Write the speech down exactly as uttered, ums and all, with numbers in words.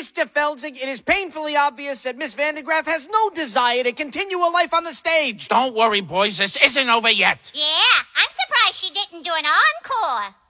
Mister Felzig, it is painfully obvious that Miss Vandegraff has no desire to continue her life on the stage. Don't worry, boys. This isn't over yet. Yeah, I'm surprised she didn't do an encore.